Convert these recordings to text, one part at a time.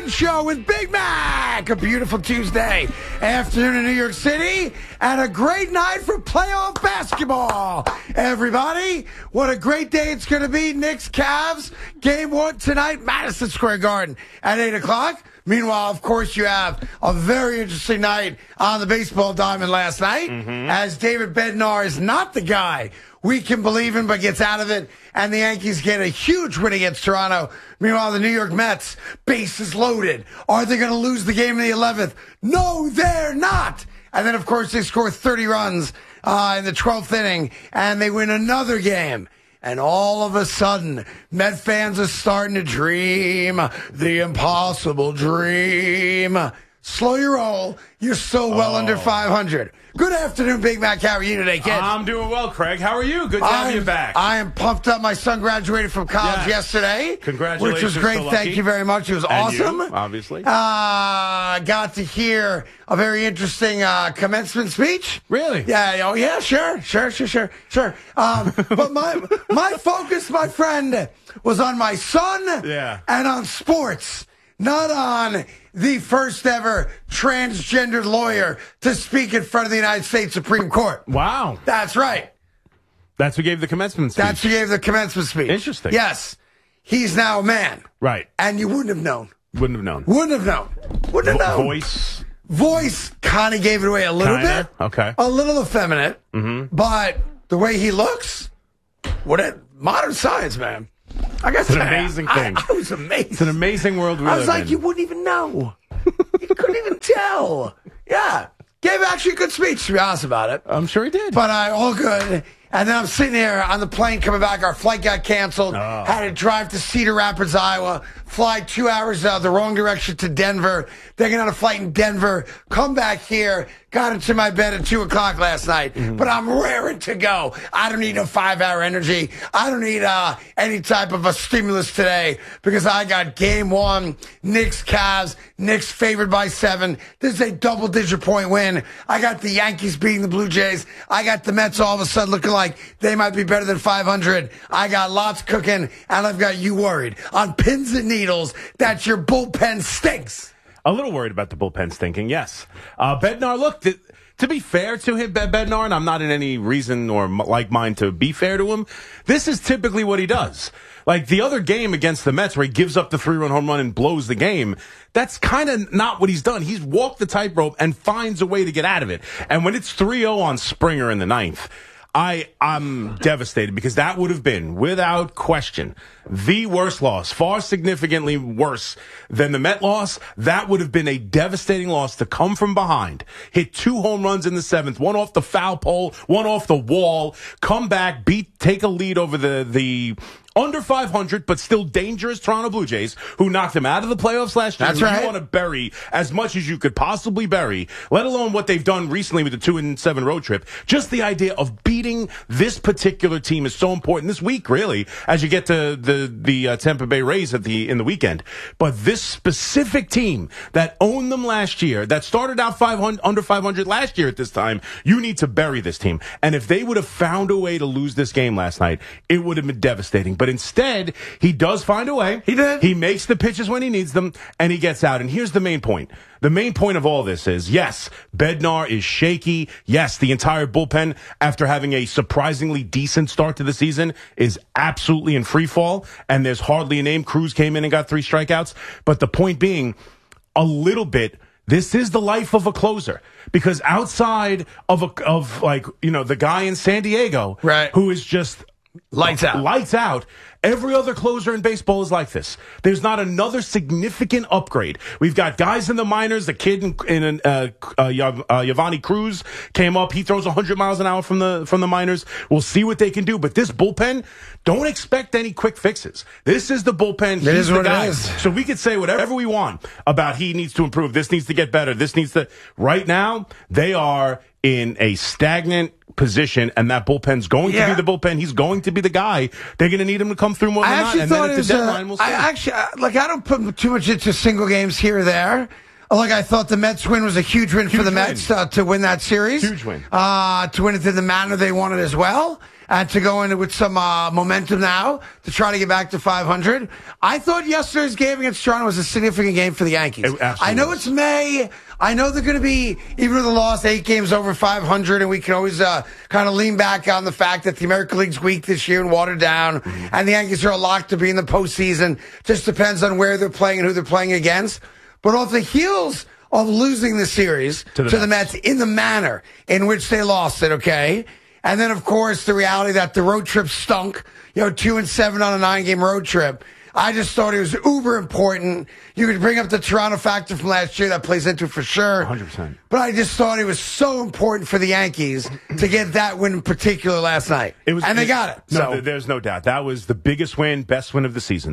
Show with Big Mac. A beautiful Tuesday afternoon in New York City and a great night for playoff basketball. Everybody, what a great day it's going to be. Knicks, Cavs, game one tonight, Madison Square Garden at 8 o'clock. Meanwhile, of course, you have a very interesting night on the baseball diamond last night as David Bednar is not the guy we can believe in, but gets out of it, and the Yankees get a huge win against Toronto. Meanwhile, the New York Mets, bases loaded. Are they going to lose the game in the 11th? No, they're not. And then, of course, they score 30 runs in the 12th inning, and they win another game. And all of a sudden, Met fans are starting to dream the impossible dream. Slow your roll. You're so well under 500. Good afternoon, Big Mac. How are you today, kid? I'm doing well, Craig. How are you? Good to have you back. I am pumped up. My son graduated from college yesterday. Congratulations. Which was great. Thank you very much. It was awesome. You, obviously. Got to hear a very interesting commencement speech. Really? Yeah. Oh, yeah. Sure. But my focus, my friend, was on my son and on sports, not on the first ever transgendered lawyer to speak in front of the United States Supreme Court. Wow. That's right. That's who gave the commencement speech. That's who gave the commencement speech. Interesting. Yes. He's now a man. Right. And you wouldn't have known. Wouldn't have known. Voice kind of gave it away a little bit. Okay. A little effeminate. Mm-hmm. But the way he looks, modern science, man. It's an amazing thing. I was amazed. It's an amazing world we live in. I was like, you wouldn't even know. You couldn't even tell. Yeah. Gave actually a good speech, to be honest about it. I'm sure he did. But all good. And then I'm sitting here on the plane coming back. Our flight got canceled. Had to drive to Cedar Rapids, Iowa. Fly 2 hours the wrong direction to Denver. Then get on a flight in Denver. Come back here. Got into my bed at 2 o'clock last night. Mm-hmm. But I'm raring to go. I don't need a 5-hour energy. I don't need any type of a stimulus today because I got game one. Knicks, Cavs. Knicks favored by 7. This is a double-digit point win. I got the Yankees beating the Blue Jays. I got the Mets all of a sudden looking like they might be better than 500. I got lots cooking, and I've got you worried on pins and needles that your bullpen stinks. A little worried about the bullpen stinking, yes. Bednar, look, to be fair to him, Bednar, and I'm not in any reason or like mine to be fair to him, this is typically what he does. Like the other game against the Mets where he gives up the 3-run home run and blows the game, that's kind of not what he's done. He's walked the tightrope and finds a way to get out of it. And when it's 3-0 on Springer in the 9th, I'm devastated because that would have been, without question, the worst loss, far significantly worse than the Met loss. That would have been a devastating loss to come from behind, hit 2 home runs in the 7th, one off the foul pole, one off the wall, come back, take a lead over the under 500, but still dangerous Toronto Blue Jays, who knocked them out of the playoffs last year. That's right. You want to bury as much as you could possibly bury, let alone what they've done recently with the 2-7 road trip. Just the idea of beating this particular team is so important this week, really, as you get to the Tampa Bay Rays in the weekend. But this specific team that owned them last year, that started out under 500 last year at this time, you need to bury this team. And if they would have found a way to lose this game last night, it would have been devastating. But instead, he does find a way. He did. He makes the pitches when he needs them, and he gets out. And here's the main point. The main point of all this is, yes, Bednar is shaky. Yes, the entire bullpen, after having a surprisingly decent start to the season, is absolutely in free fall, and there's hardly a name. Cruz came in and got 3 strikeouts. But the point being, a little bit, this is the life of a closer, because outside of the guy in San Diego, right, who is just lights out. Every other closer in baseball is like this. There's not another significant upgrade. We've got guys in the minors. The kid in Yavani Cruz came up. He throws 100 miles an hour from the minors. We'll see what they can do. But this bullpen, don't expect any quick fixes. This is the bullpen. It is what it is. So we could say whatever we want about he needs to improve. This needs to get better. This needs to. Right now, they are in a stagnant position, and that bullpen's going to be the bullpen. He's going to be the guy. They're going to need him to come through more than not. And then at the deadline, we'll see. I don't put too much into single games here or there. Like, I thought the Mets win was a huge win for the Mets to win that series. Huge win. To win it in the manner they wanted as well. and to go in with some momentum now to try to get back to 500. I thought yesterday's game against Toronto was a significant game for the Yankees. I know it's May. I know they're going to be, even with the loss, 8 games over 500, and we can always kind of lean back on the fact that the American League's weak this year and watered down, and the Yankees are a lock to be in the postseason. Just depends on where they're playing and who they're playing against. But off the heels of losing the series to the Mets in the manner in which they lost it, okay? And then, of course, the reality that the road trip stunk, 2-7 on a 9-game road trip. I just thought it was uber important. You could bring up the Toronto factor from last year. That plays into it for sure. 100%. But I just thought it was so important for the Yankees to get that win in particular last night. They got it. No, there's no doubt. That was the biggest win, best win of the season.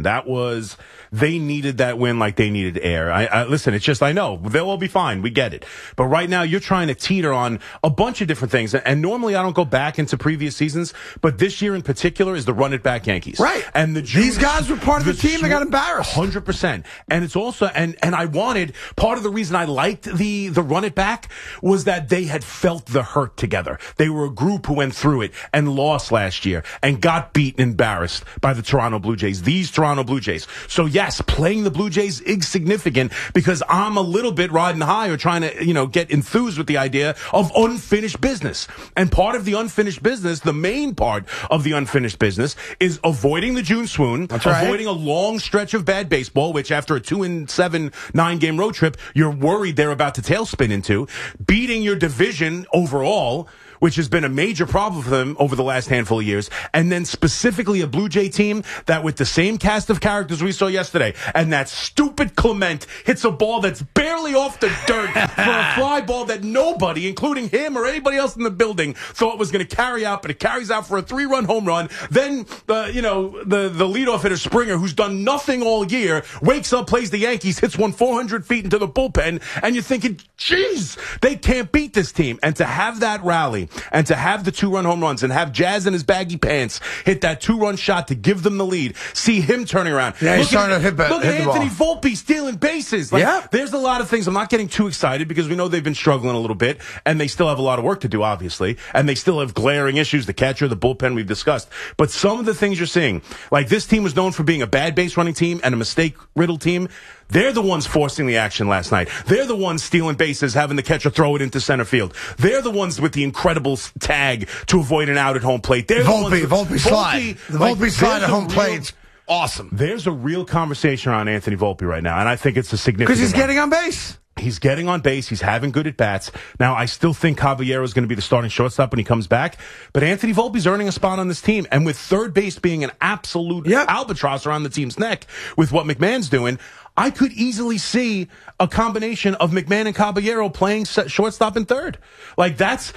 They needed that win like they needed air. Listen, it's just, I know, they'll all be fine. We get it. But right now, you're trying to teeter on a bunch of different things. And normally, I don't go back into previous seasons, but this year in particular is the run it back Yankees. Right. And these guys were part of the team that got embarrassed. 100%. And it's also, and I wanted, part of the reason I liked the run it back was that they had felt the hurt together. They were a group who went through it and lost last year and got beaten, embarrassed by the Toronto Blue Jays, these Toronto Blue Jays. So yes, playing the Blue Jays is significant because I'm a little bit riding high or trying to, get enthused with the idea of unfinished business. And part of the unfinished business, the main part of the unfinished business is avoiding the June swoon, avoiding a long stretch of bad baseball, which after a 2-7 9-game road trip, you're worried they're about to tailspin into, beating your division overall, which has been a major problem for them over the last handful of years, and then specifically a Blue Jay team that with the same cast of characters we saw yesterday, and that stupid Clement hits a ball that's barely off the dirt for a fly ball that nobody, including him or anybody else in the building, thought was going to carry out, but it carries out for a 3-run home run. Then, the leadoff hitter Springer, who's done nothing all year, wakes up, plays the Yankees, hits one 400 feet into the bullpen, and you're thinking, geez, they can't beat this team. And to have that rally, and to have the 2-run home runs and have Jazz in his baggy pants hit that 2-run shot to give them the lead, see him turning around. Yeah, he's starting to hit Look at Anthony ball. Volpe stealing bases. There's a lot of things. I'm not getting too excited because we know they've been struggling a little bit and they still have a lot of work to do, obviously. And they still have glaring issues. The catcher, the bullpen we've discussed. But some of the things you're seeing, like this team was known for being a bad base running team and a mistake-riddled team. They're the ones forcing the action last night. They're the ones stealing bases, having the catcher throw it into center field. They're the ones with the incredible tag to avoid an out at home plate. They're Volpe slide. The Volpe slide at home plate's awesome. There's a real conversation around Anthony Volpe right now, and I think it's a significant because he's getting on base. He's getting on base. He's having good at-bats. Now, I still think Caballero is going to be the starting shortstop when he comes back. But Anthony Volpe's earning a spot on this team. And with third base being an absolute albatross around the team's neck with what McMahon's doing, I could easily see a combination of McMahon and Caballero playing shortstop and third. Like that's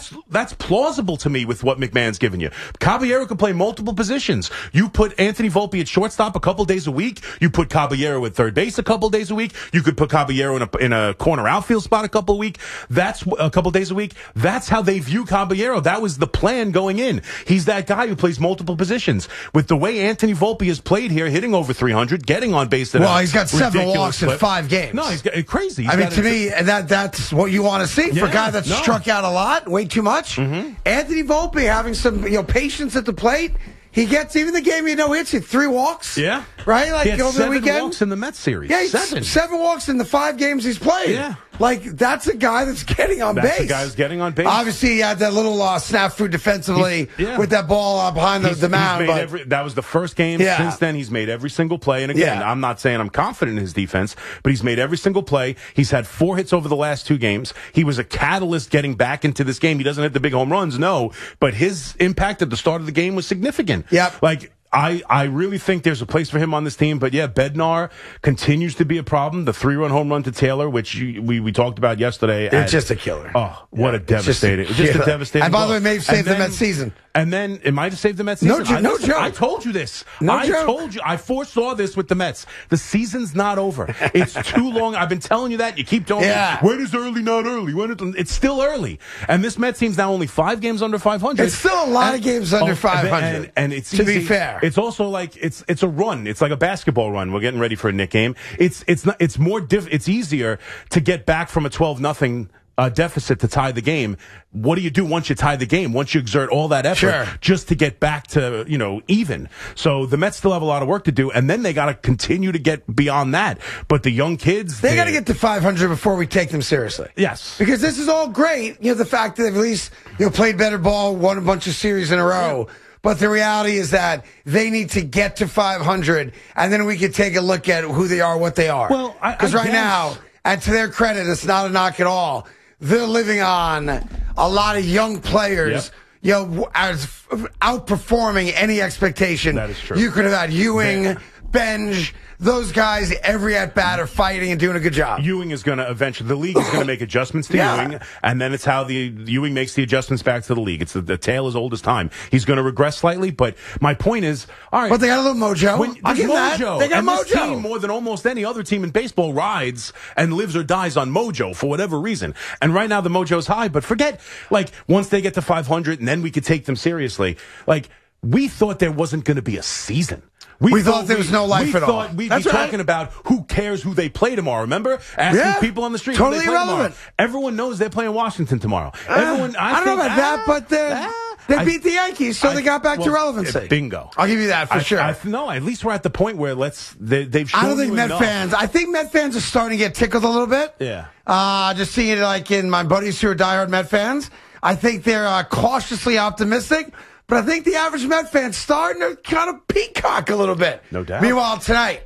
plausible to me with what McMahon's given you. Caballero can play multiple positions. You put Anthony Volpe at shortstop a couple days a week. You put Caballero at third base a couple days a week. You could put Caballero in a corner outfield spot a couple days a week. That's how they view Caballero. That was the plan going in. He's that guy who plays multiple positions. With the way Anthony Volpe has played here, hitting over 300, getting on base. He's got 7 walks in 5 games. No, he's crazy. To me, that's what you want to see for a guy that's struck out a lot, way too much. Mm-hmm. Anthony Volpe having some patience at the plate. He gets, even the game, hits, he had 3 walks. Yeah. Right? Like, he had over the weekend. 7 walks in the Mets series. Yeah, 7 walks in the 5 games he's played. Yeah. Like, that's a guy that's getting on base. That's a guy who's getting on base. Obviously, he had that little snafu defensively with that ball behind the mound. That was the first game. Yeah. Since then, he's made every single play. And again, I'm not saying I'm confident in his defense, but he's made every single play. He's had 4 hits over the last 2 games. He was a catalyst getting back into this game. He doesn't hit the big home runs, no, but his impact at the start of the game was significant. Yep. Like, I really think there's a place for him on this team, but Bednar continues to be a problem. The 3-run home run to Taylor, which we talked about yesterday. It's just a killer. Oh, what a devastating! Just a devastating. And by the way, may have saved the Mets season. And then it might have saved the Mets season. No joke. I told you this. I told you. I foresaw this with the Mets. The season's not over. It's too long. I've been telling you that. You keep telling me, when is early not early? It's still early. And this Mets team's now only 5 games under 500. It's still a lot of games under 500. And it's to be fair. It's also like it's a run. It's like a basketball run. We're getting ready for a Knick game. It's easier to get back from a 12-0 deficit to tie the game. What do you do once you tie the game? Once you exert all that effort just to get back to, even. So the Mets still have a lot of work to do, and then they got to continue to get beyond that. But the young kids, they got to get to 500 before we take them seriously. Yes. Because this is all great. The fact that they've at least, played better ball, won a bunch of series in a row. Yeah. But the reality is that they need to get to 500, and then we can take a look at who they are, what they are. Well, because right now, and to their credit, it's not a knock at all. They're living on a lot of young players, as outperforming any expectation. That is true. You could have had Ewing, Benj. Those guys, every at-bat, are fighting and doing a good job. Ewing is going to eventually, the league is going to make adjustments to Ewing, and then it's how Ewing makes the adjustments back to the league. It's the tale as old as time. He's going to regress slightly, but my point is, all right. But they got a little mojo. I'll give mojo. They got and mojo. This team, more than almost any other team in baseball, rides and lives or dies on mojo for whatever reason. And right now the mojo's high, but forget, once they get to 500 and then we could take them seriously, we thought there wasn't going to be a season. We thought there was no life at all. We thought we'd be talking about who cares who they play tomorrow, remember? Asking people on the street totally who they play irrelevant. Tomorrow. Everyone knows they're playing Washington tomorrow. I don't know about that, but they beat the Yankees, so they got back to relevancy. Bingo. I'll give you that for sure. No, at least we're at the point where they've shown I don't think Met fans. I think Met fans are starting to get tickled a little bit. Yeah. Just seeing it in my buddies who are diehard Met fans. I think they're cautiously optimistic. But I think the average Met fan's starting to kind of peacock a little bit. No doubt. Meanwhile, tonight,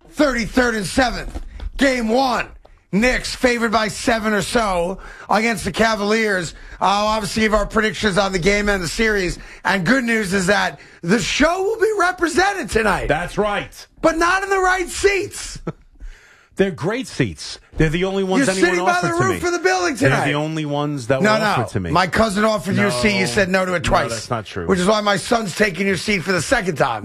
33rd and 7th, Game 1. Knicks favored by 7 or so against the Cavaliers. Obviously, give our predictions on the game and the series. And good news is that the show will be represented tonight. That's right. But not in the right seats. They're great seats. They're the only ones You're anyone offered to me. sitting by the roof of the building tonight. They're the only ones that were offered to me. My cousin offered you a seat. You said no to it twice. No, that's not true. Which is why my son's taking your seat for the second time.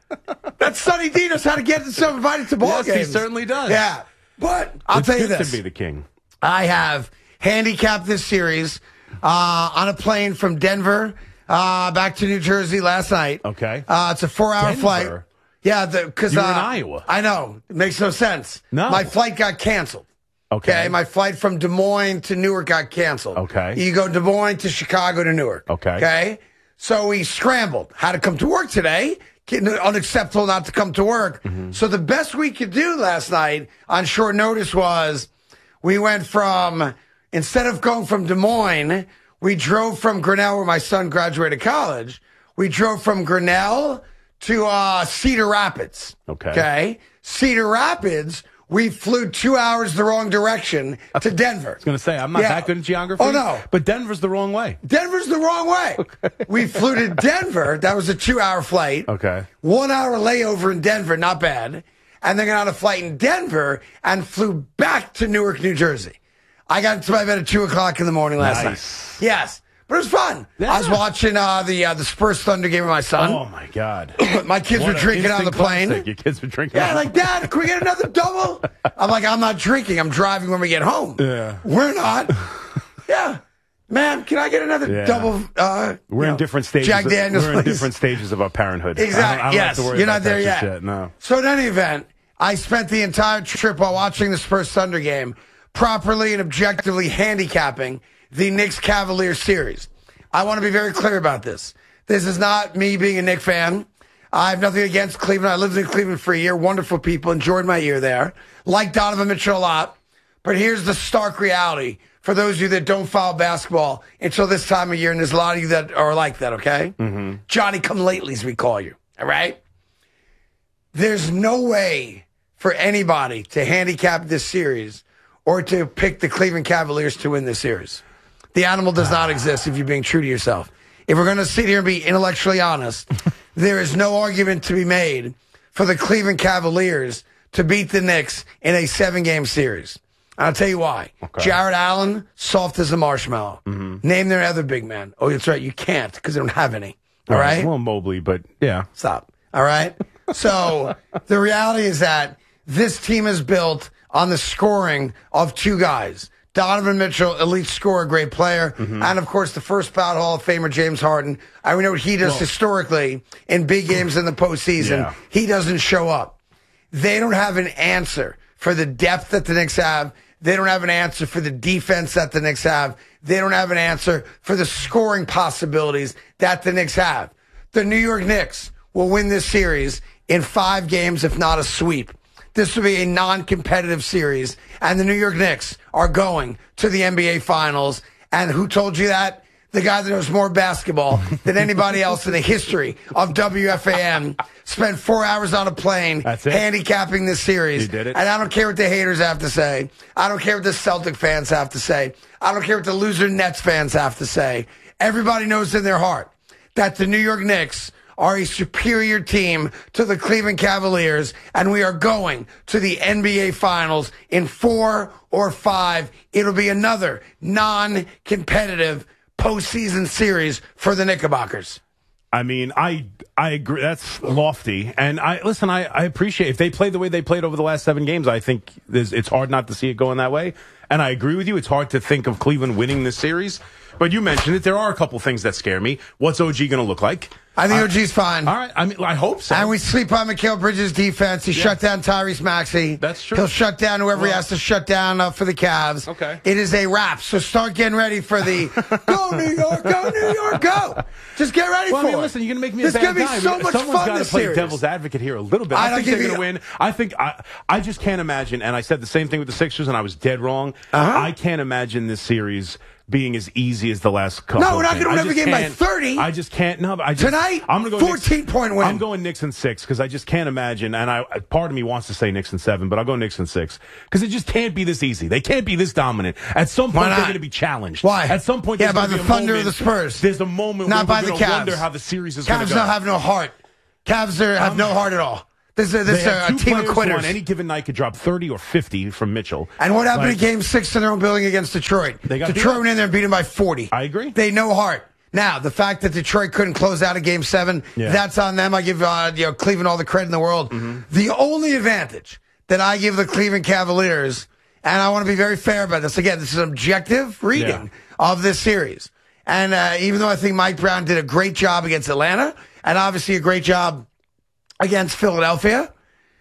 That's Sonny D knows how to get himself invited to ball games. He certainly does. Yeah. But I'll tell you this. It's good to be the king. I have handicapped this series on a plane from Denver back to New Jersey last night. Okay. It's a 4-hour flight. Yeah, because you're in Iowa. I know. It makes no sense. No. My flight got canceled. Okay. My flight from Des Moines to Newark got canceled. Okay. You go Des Moines to Chicago to Newark. Okay. Okay. So we scrambled. Had to come to work today. Unacceptable not to come to work. Mm-hmm. So the best we could do last night on short notice was we went from, instead of going from Des Moines, we drove from Grinnell, where my son graduated college. We drove from Grinnell to Cedar Rapids. Okay. Okay. Cedar Rapids, we flew 2 hours the wrong direction to Denver. I was going to say, I'm not that good at geography. Oh, no. But Denver's the wrong way. Denver's the wrong way. Okay. We flew to Denver. That was a 2-hour flight. Okay. 1 hour layover in Denver, not bad. And then got on a flight in Denver and flew back to Newark, New Jersey. I got to my bed at 2 o'clock in the morning last night. Yes. But it was fun. Yeah. I was watching the Spurs Thunder game with my son. Oh, my God. My kids were drinking on the plane. Classic. Your kids were drinking. Yeah, Dad, can we get another double? I'm like, I'm not drinking. I'm driving when we get home. Yeah. We're not. Yeah. Man, can I get another double? We're in different stages. Jack Daniels, we're in different stages of our parenthood. Exactly. I don't yes. have to worry You're about not there that yet. Shit. No. So in any event, I spent the entire trip while watching the Spurs Thunder game properly and objectively handicapping the Knicks Cavaliers series. I want to be very clear about this. This is not me being a Knicks fan. I have nothing against Cleveland. I lived in Cleveland for a year. Wonderful people. Enjoyed my year there. Like Donovan Mitchell a lot. But here's the stark reality for those of you that don't follow basketball until this time of year, and there's a lot of you that are like that, okay? Mm-hmm. Johnny-come-latelys, we call you, all right? There's no way for anybody to handicap this series or to pick the Cleveland Cavaliers to win this series. The animal does not exist if you're being true to yourself. If we're going to sit here and be intellectually honest, there is no argument to be made for the Cleveland Cavaliers to beat the Knicks in a 7-game series. I'll tell you why. Okay. Jared Allen, soft as a marshmallow. Mm-hmm. Name their other big man. Oh, that's right. You can't because they don't have any. All right? Well, Mobley, but yeah. Stop. All right? So the reality is that this team is built on the scoring of two guys. Donovan Mitchell, elite scorer, great player. Mm-hmm. And, of course, the first ballot Hall of Famer, James Harden. I know what he does historically in big games in the postseason. Yeah. He doesn't show up. They don't have an answer for the depth that the Knicks have. They don't have an answer for the defense that the Knicks have. They don't have an answer for the scoring possibilities that the Knicks have. The New York Knicks will win this series in 5 games, if not a sweep. This will be a non-competitive series, and the New York Knicks are going to the NBA Finals. And who told you that? The guy that knows more basketball than anybody else in the history of WFAN. Spent 4 hours on a plane handicapping this series. You did it. And I don't care what the haters have to say. I don't care what the Celtic fans have to say. I don't care what the loser Nets fans have to say. Everybody knows in their heart that the New York Knicks are a superior team to the Cleveland Cavaliers, and we are going to the NBA Finals in 4 or 5. It'll be another non-competitive postseason series for the Knickerbockers. I mean, I agree. That's lofty. And I appreciate if they played the way they played over the last 7 games, I think it's hard not to see it going that way. And I agree with you. It's hard to think of Cleveland winning this series. But you mentioned it. There are a couple things that scare me. What's OG going to look like? I think OG's fine. All right. I mean, I hope so. And we sleep on Mikal Bridges' defense. He shut down Tyrese Maxey. That's true. He'll shut down whoever he has to shut down for the Cavs. Okay. It is a wrap. So start getting ready for the go New York, go New York, go. Just get ready for it. I mean, listen, you're going to make me this a bad guy. This is going to be so much Someone's fun got to this play series. devil's advocate here a little bit. I think they're going to win. I think I just can't imagine, and I said the same thing with the Sixers, and I was dead wrong. I can't imagine this series being as easy as the last couple. No, we're not going to win every game by 30. I just can't. No, tonight, I'm going to go 14-point win. I'm going Knicks in 6 because I just can't imagine. And part of me wants to say Knicks in 7, but I'll go Knicks in 6 because it just can't be this easy. They can't be this dominant. At some point, they're going to be challenged. Why? At some point, by the Thunder or the Spurs. There's a moment not where by we're the going to Cavs. wonder how the series is going to Cavs go. don't have no heart. Cavs have no heart at all. This is a team of quitters. Who on any given night could drop 30 or 50 from Mitchell. And what happened in Game 6 in their own building against Detroit? Detroit went in there and beat them by 40. I agree. They no heart. Now, the fact that Detroit couldn't close out a Game 7, that's on them. I give Cleveland all the credit in the world. The only advantage that I give the Cleveland Cavaliers, and I want to be very fair about this, again, this is an objective reading of this series. And even though I think Mike Brown did a great job against Atlanta, and obviously a great job against Philadelphia,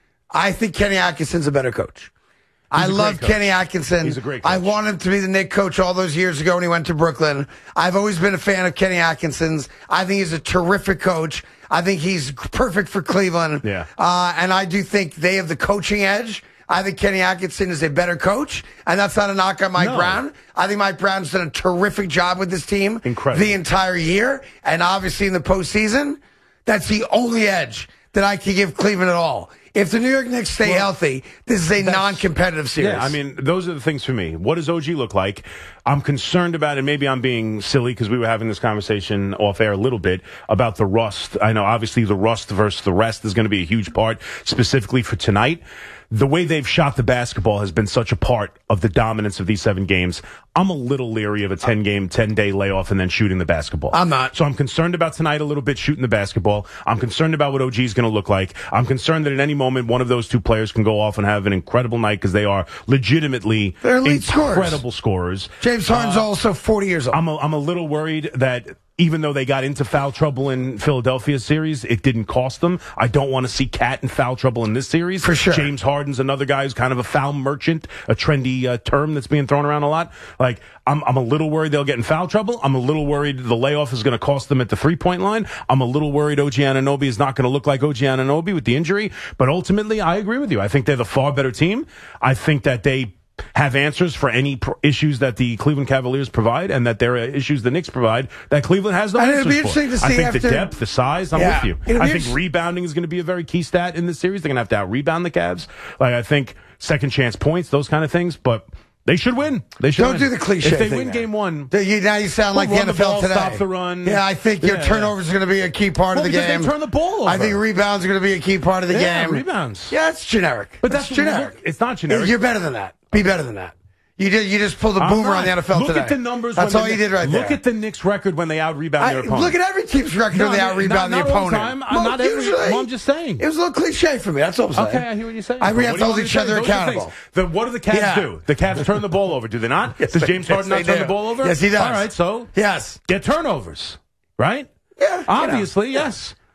I think Kenny Atkinson's a better coach. I love Kenny Atkinson. He's a great coach. I wanted him to be the Knicks coach all those years ago when he went to Brooklyn. I've always been a fan of Kenny Atkinson's. I think he's a terrific coach. I think he's perfect for Cleveland. Yeah. And I do think they have the coaching edge. I think Kenny Atkinson is a better coach, and that's not a knock on Mike Brown. I think Mike Brown's done a terrific job with this team the entire year, and obviously in the postseason, that's the only edge that I can give Cleveland at all. If the New York Knicks stay healthy, this is a non-competitive series. Yeah, I mean, those are the things for me. What does OG look like? I'm concerned about, and maybe I'm being silly because we were having this conversation off air a little bit about the rust. I know, obviously, the rust versus the rest is going to be a huge part, specifically for tonight. The way they've shot the basketball has been such a part of the dominance of these 7 games. I'm a little leery of a 10-day layoff and then shooting the basketball. I'm not. So I'm concerned about tonight a little bit shooting the basketball. I'm concerned about what OG is going to look like. I'm concerned that at any moment one of those 2 players can go off and have an incredible night because they are legitimately incredible scorers. James Harden's also 40 years old. I'm a little worried that even though they got into foul trouble in Philadelphia series, it didn't cost them. I don't want to see Cat in foul trouble in this series. For sure. James Harden's another guy who's kind of a foul merchant, a trendy term that's being thrown around a lot. Like, I'm a little worried they'll get in foul trouble. I'm a little worried the layoff is going to cost them at the 3-point line. I'm a little worried OG Anunoby is not going to look like OG Anunoby with the injury. But ultimately, I agree with you. I think they're the far better team. I think that they have answers for any issues that the Cleveland Cavaliers provide, and that there are issues the Knicks provide that Cleveland has no answers for. It'll be interesting to see I think the depth, the size, I'm with you. I think rebounding is going to be a very key stat in this series. They're going to have to out-rebound the Cavs. Like, I think second chance points, those kind of things, but they should win. They should Don't do the cliche If they thing win game 1. Now you sound like the NFL ball, today. Stop the run. Yeah, I think your turnovers are going to be a key part of the game. They turn the ball over. I think rebounds are going to be a key part of the game. Rebounds. Yeah, it's generic. But that's generic. It's not generic. You're better than that. Be better than that. You just pulled a boomer on the NFL today. Look at the numbers. That's all you did right there. Look at the Knicks' record when they out-rebound their opponent. Look at every team's record when they out-rebound the opponent. Not usually. I'm just saying. It was a little cliche for me. That's all I'm saying. Okay, I hear what you're saying. We have to hold each other accountable. What do the Cavs do? The Cavs turn the ball over, do they not? Does James Harden not turn the ball over? Yes, he does. All right, so yes, get turnovers, right? Yeah. Obviously, yes.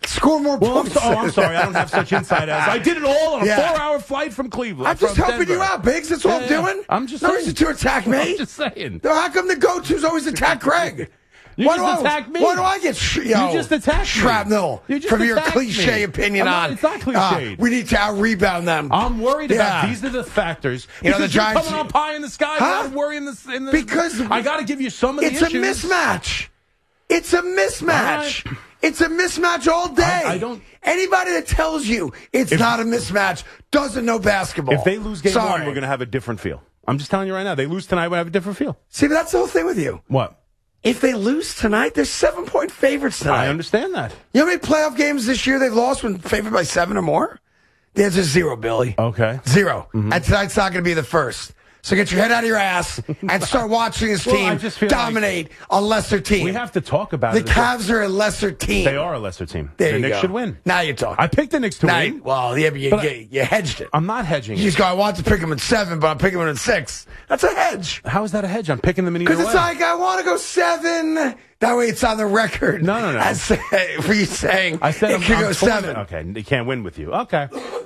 Score more points. I'm sorry. I don't have such insight as I did it all on a 4-hour flight from Cleveland. I'm just helping Denver. you out, Biggs. That's all I'm doing. I'm just no saying. reason to attack me. I'm just saying. How come the go-tos always attack Greg? You just attack me. Why do I get you just attack shrapnel from your cliche opinion on? It's not cliche. We need to out-rebound them. I'm worried about these are the factors. You know, the Giants coming on pie in the sky. I'm worrying in the because I got to give you some of the issues. It's a mismatch. It's a mismatch. Right. It's a mismatch all day. I don't. Anybody that tells you it's not a mismatch doesn't know basketball. If they lose game one, we're going to have a different feel. I'm just telling you right now. They lose tonight, we'll have a different feel. See, but that's the whole thing with you. What? If they lose tonight, they're 7-point favorites tonight. I understand that. You know how many playoff games this year they've lost when favored by 7 or more? The answer's 0, Billy. Okay. 0. Mm-hmm. And tonight's not going to be the first. So get your head out of your ass and start watching this team dominate a lesser team. We have to talk about it. The Cavs are a lesser team. They are a lesser team. The Knicks should win. Now you're talking. I picked the Knicks to win. Well, yeah, but you hedged it. I'm not hedging. You just go, I want to pick them at 7, but I'm picking them at 6. That's a hedge. How is that a hedge? I'm picking them in either way. Because it's like, I want to go 7. That way it's on the record. No. For you saying I said it could go 7. Okay, they can't win with you. Okay.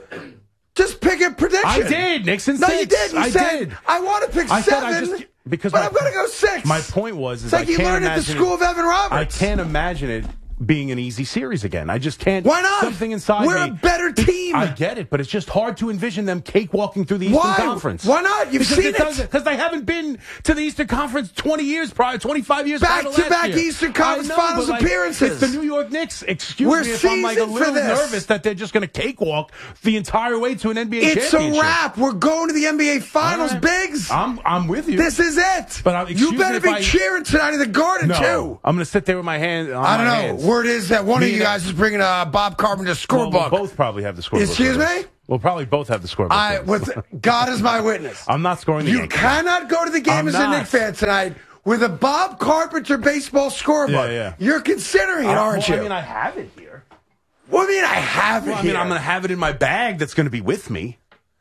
Just pick a prediction. I did. Knicks and 6. No, you did. You said, I want to pick 7, but I'm going to go 6. My point was, it's like you learned at the school of Evan Roberts. I can't imagine it being an easy series again. I just can't. Why not? Something inside We're a better team. I get it, but it's just hard to envision them cakewalking through the Eastern Conference. Why not? You've seen it. Because they haven't been to the Eastern Conference 20 years prior, 25 years prior to last year. Back-to-back Eastern Conference Finals appearances. It's the New York Knicks. Excuse me if I'm like a little nervous that they're just going to cakewalk the entire way to an NBA championship. It's a wrap. We're going to the NBA Finals, Biggs. I'm with you. This is it. But you better be cheering tonight in the Garden, too. I'm going to sit there with my hand on I don't my know. hands. Word is that one of you guys is bringing a Bob Carpenter scorebook. We'll both probably have the scorebook. Excuse me? We'll probably both have the scorebook. God is my witness. I'm not scoring the game. You cannot go to the game as a Knicks fan tonight with a Bob Carpenter baseball scorebook. Yeah. You're considering it, aren't you? I mean, I have it here. What do you mean I have it here? I mean, I'm going to have it in my bag that's going to be with me.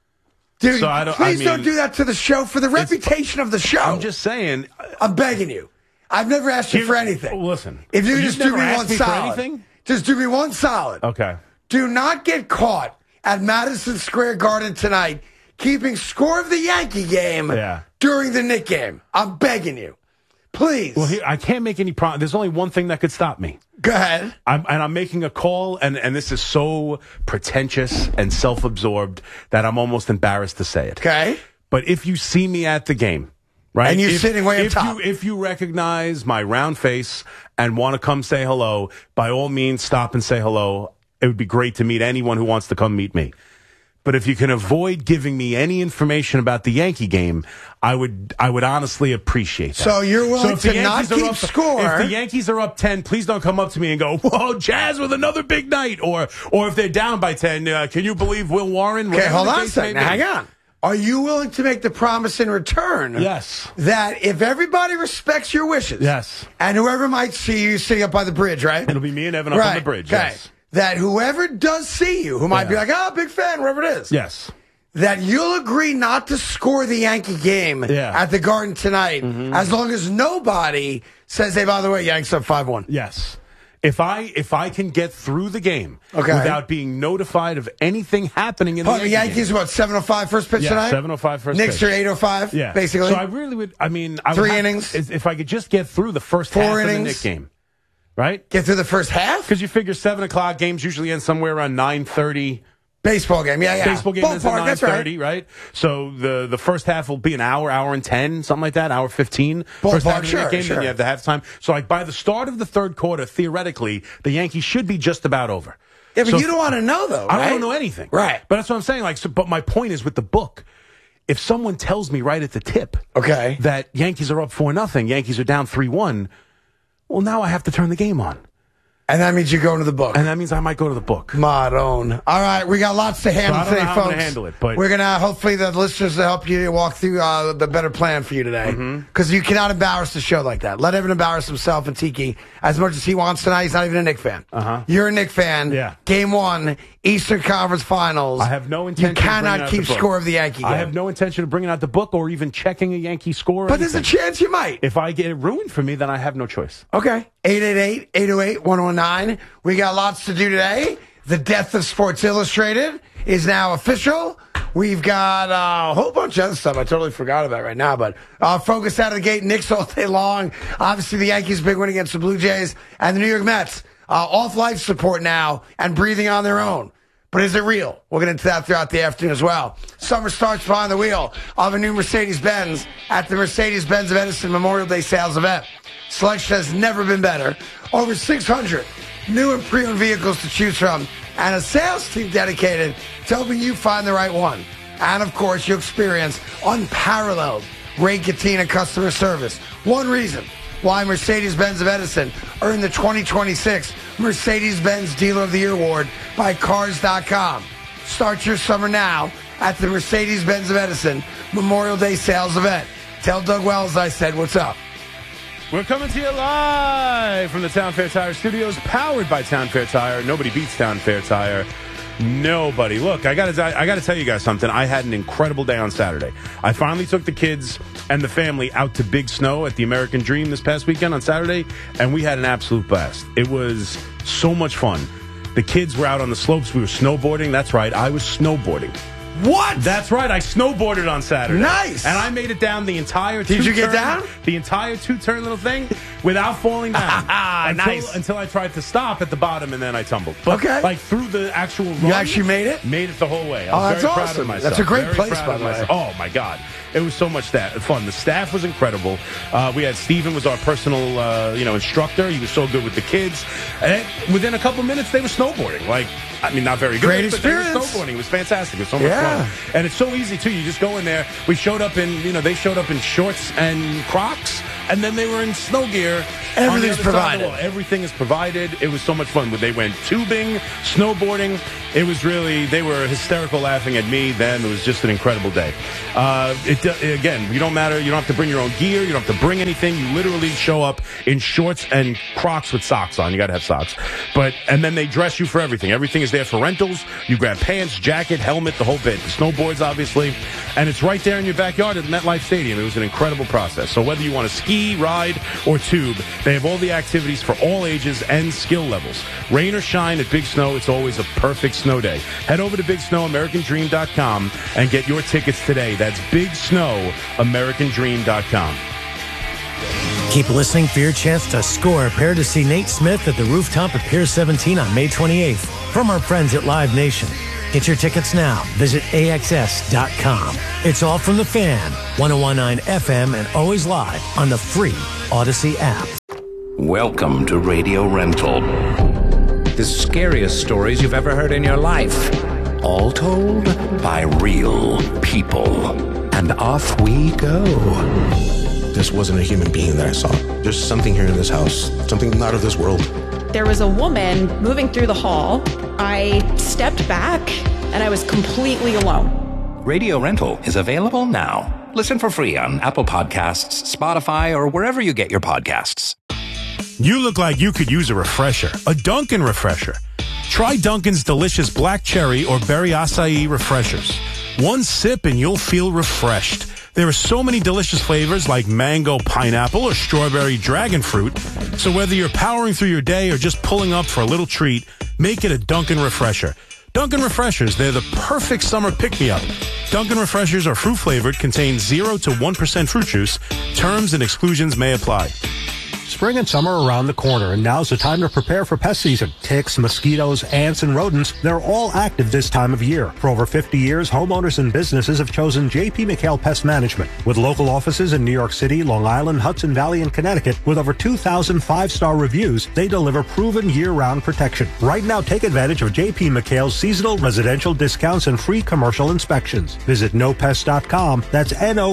Dude, please don't do that to the show for the reputation of the show. I'm just saying. I'm begging you. I've never asked you for anything. Listen. If you just do me one solid. Just do me one solid. Okay. Do not get caught at Madison Square Garden tonight keeping score of the Yankee game during the Knick game. I'm begging you. Please. Well, I can't make any promise. There's only one thing that could stop me. Go ahead. I'm making a call, and this is so pretentious and self-absorbed that I'm almost embarrassed to say it. Okay. But if you see me at the game, right? And you're sitting way up top. If you recognize my round face and want to come say hello, by all means, stop and say hello. It would be great to meet anyone who wants to come meet me. But if you can avoid giving me any information about the Yankee game, I would honestly appreciate that. So you're willing to not keep score. If the Yankees are up 10, please don't come up to me and go, "Whoa, Jazz with another big night." Or if they're down by 10, can you believe Will Warren? Okay, hold on a second. Hang on. Are you willing to make the promise in return? Yes. That if everybody respects your wishes. Yes. And whoever might see you sitting up by the bridge, right? It'll be me and Evan up on the bridge. Okay. Yes. That whoever does see you, who might be like, big fan, whoever it is. Yes. That you'll agree not to score the Yankee game at the Garden tonight as long as nobody says, hey, by the way, Yanks up 5-1. Yes. If I can get through the game without being notified of anything happening in the Yankees, Yankees what, 7:05 first pitch tonight? 7:05 first Knicks pitch. are 8:05, basically. So I really would, I mean, Three innings. If I could just get through the first half of the Knicks game. Right? Get through the first half? Because you figure 7 o'clock games usually end somewhere around 9:30. Baseball game, Baseball game ends at 9:30, right? So the first half will be an hour and 10, something like that, hour 15. First half of the game, then you have the halftime. So like by the start of the third quarter, theoretically, the Yankees should be just about over. Yeah, but you don't want to know, though, right? I don't know anything. Right. But that's what I'm saying. But my point is with the book, if someone tells me right at the tip that Yankees are up 4-0, Yankees are down 3-1, well, now I have to turn the game on. And that means you go to the book. And that means I might go to the book. Maroon. All right, we got lots to handle today, folks. I'm going to handle it, but we're going to, hopefully, the listeners will help you walk through the better plan for you today. Because you cannot embarrass the show like that. Let Evan embarrass himself and Tiki as much as he wants tonight. He's not even a Knick fan. You're a Knick fan. Yeah. Game 1 Eastern Conference Finals. I have no intention. You cannot keep score of the Yankee game. I have no intention of bringing out the book or even checking a Yankee score. But there's a chance you might. If I get it ruined for me, then I have no choice. Okay. 888-808-1019. We got lots to do today. The death of Sports Illustrated is now official. We've got a whole bunch of other stuff I totally forgot about right now, but focus out of the gate, Knicks all day long. Obviously, the Yankees' big win against the Blue Jays, and the New York Mets off life support now and breathing on their own. But is it real? We'll get into that throughout the afternoon as well. Summer starts behind the wheel of a new Mercedes-Benz at the Mercedes-Benz of Edison Memorial Day sales event. Selection has never been better. Over 600 new and pre-owned vehicles to choose from, and a sales team dedicated to helping you find the right one. And, of course, you experience unparalleled Ray Katina customer service. One reason why Mercedes-Benz of Edison earned the 2026 Mercedes-Benz Dealer of the Year award by Cars.com. Start your summer now at the Mercedes-Benz of Edison Memorial Day sales event. Tell Doug Wells I said what's up. We're coming to you live from the Town Fair Tire Studios, powered by Town Fair Tire. Nobody beats Town Fair Tire. Nobody. Look, I gotta tell you guys something. I had an incredible day on Saturday. I finally took the kids and the family out to Big Snow at the American Dream this past weekend on Saturday, and we had an absolute blast. It was so much fun. The kids were out on the slopes. We were snowboarding. That's right. I was snowboarding. What? That's right. I snowboarded on Saturday. Nice. And I made it down the entire Did you get down? The entire two-turn little thing without falling down. Nice. Until I tried to stop at the bottom, and then I tumbled. But okay. Like through the actual run. You actually made it? Made it the whole way. I was that's very awesome. proud of myself. That's a great very place, proud by of the way. myself. Oh, my God. It was so much fun. The staff was incredible. We had Steven was our personal, instructor. He was so good with the kids. And within a couple minutes, they were snowboarding. Not very good. Great but they were experience. snowboarding. It was fantastic. It was so much fun. And it's so easy, too. You just go in there. We showed up they showed up in shorts and Crocs, and then they were in snow gear. Everything's provided. Everything is provided. It was so much fun. They went tubing, snowboarding. It was really, they were hysterical laughing at me then. It was just an incredible day. Again, you don't matter. You don't have to bring your own gear. You don't have to bring anything. You literally show up in shorts and Crocs with socks on. You got to have socks. And then they dress you for everything. Everything is there for rentals. You grab pants, jacket, helmet, the whole bit. The snowboards, obviously. And it's right there in your backyard at MetLife Stadium. It was an incredible process. So whether you want to ski, ride, or tube, they have all the activities for all ages and skill levels. Rain or shine at Big Snow, it's always a perfect snow day. Head over to BigSnowAmericanDream.com and get your tickets today. That's BigSnowAmericanDream.com. Keep listening for your chance to score a pair to see Nate Smith at the rooftop at Pier 17 on May 28th from our friends at Live Nation. Get your tickets now. Visit AXS.com. It's all from the Fan, 101.9 FM, and always live on the free Odyssey app. Welcome to Radio Rental. The scariest stories you've ever heard in your life. All told by real people. And off we go. This wasn't a human being that I saw. There's something here in this house. Something not of this world. There was a woman moving through the hall. I stepped back, and I was completely alone. Radio Rental is available now. Listen for free on Apple Podcasts, Spotify, or wherever you get your podcasts. You look like you could use a refresher, a Dunkin' refresher. Try Dunkin's delicious black cherry or berry acai refreshers. One sip and you'll feel refreshed. There are so many delicious flavors like mango, pineapple, or strawberry dragon fruit. So whether you're powering through your day or just pulling up for a little treat, make it a Dunkin' refresher. Dunkin' Refreshers, they're the perfect summer pick-me-up. Dunkin' Refreshers are fruit-flavored, contain 0 to 1% fruit juice. Terms and exclusions may apply. Spring and summer are around the corner, and now's the time to prepare for pest season. Ticks, mosquitoes, ants, and rodents, they're all active this time of year. For over 50 years, homeowners and businesses have chosen J.P. McHale Pest Management. With local offices in New York City, Long Island, Hudson Valley, and Connecticut, with over 2,000 five-star reviews, they deliver proven year-round protection. Right now, take advantage of J.P. McHale's seasonal residential discounts and free commercial inspections. Visit nopest.com. That's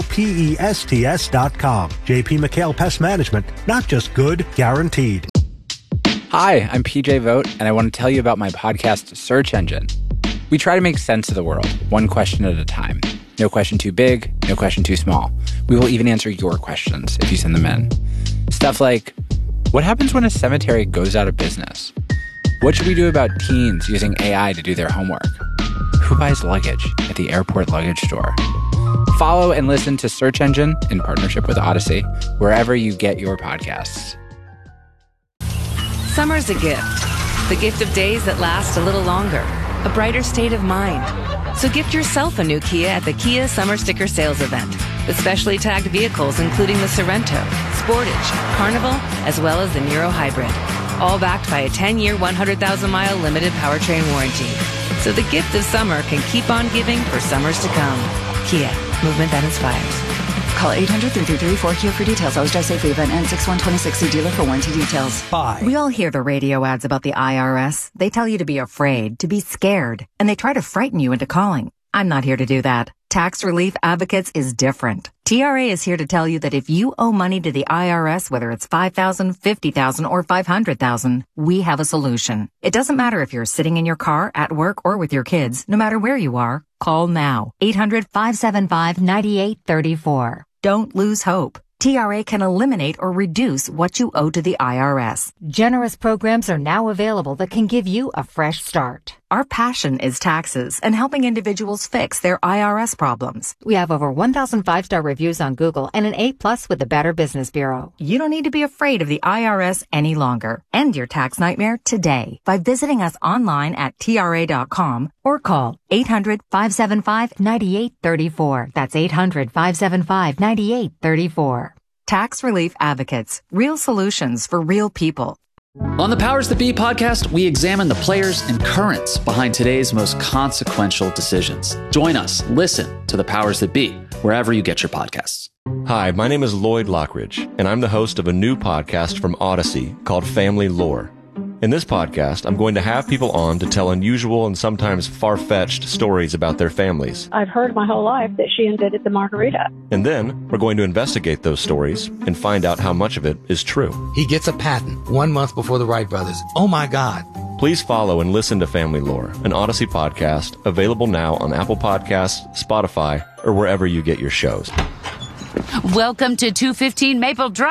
NOPESTS.com. J.P. McHale Pest Management, not just good, guaranteed. Hi, I'm PJ Vogt, and I want to tell you about my podcast, Search Engine. We try to make sense of the world, one question at a time. No question too big, no question too small. We will even answer your questions if you send them in. Stuff like, what happens when a cemetery goes out of business? What should we do about teens using AI to do their homework? Who buys luggage at the airport luggage store? Follow and listen to Search Engine in partnership with Odyssey, wherever you get your podcasts. Summer's a gift. The gift of days that last a little longer. A brighter state of mind. So gift yourself a new Kia at the Kia Summer Sticker Sales Event. With specially tagged vehicles including the Sorento, Sportage, Carnival, as well as the Niro Hybrid. All backed by a 10-year, 100,000-mile limited powertrain warranty. So the gift of summer can keep on giving for summers to come. Kia, movement that inspires. Call 800-333-4KIA for details. Always drive safely. Event ends 6/1/26. See dealer for warranty details. Bye. We all hear the radio ads about the IRS. They tell you to be afraid, to be scared, and they try to frighten you into calling. I'm not here to do that. Tax Relief Advocates is different. TRA is here to tell you that if you owe money to the IRS, whether it's $5,000, $50,000, or $500,000, we have a solution. It doesn't matter if you're sitting in your car, at work, or with your kids. No matter where you are, call now. 800-575-9834. Don't lose hope. TRA can eliminate or reduce what you owe to the IRS. Generous programs are now available that can give you a fresh start. Our passion is taxes and helping individuals fix their IRS problems. We have over 1,000 5-star reviews on Google and an A+ with the Better Business Bureau. You don't need to be afraid of the IRS any longer. End your tax nightmare today by visiting us online at TRA.com or call 800-575-9834. That's 800-575-9834. Tax Relief Advocates. Real solutions for real people. On the Powers That Be podcast, we examine the players and currents behind today's most consequential decisions. Join us. Listen to the Powers That Be, wherever you get your podcasts. Hi, my name is Lloyd Lockridge, and I'm the host of a new podcast from Odyssey called Family Lore. In this podcast, I'm going to have people on to tell unusual and sometimes far-fetched stories about their families. I've heard my whole life that she invented the margarita. And then we're going to investigate those stories and find out how much of it is true. He gets a patent 1 month before the Wright brothers. Oh my God. Please follow and listen to Family Lore, an Odyssey podcast, available now on Apple Podcasts, Spotify, or wherever you get your shows. Welcome to 215 Maple Drive.